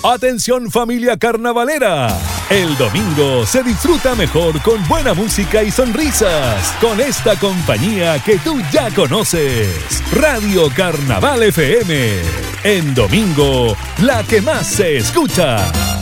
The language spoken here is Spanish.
Atención familia carnavalera. El domingo se disfruta mejor con buena música y sonrisas. Con esta compañía que tú ya conoces. Radio Carnaval FM. En domingo, la que más se escucha.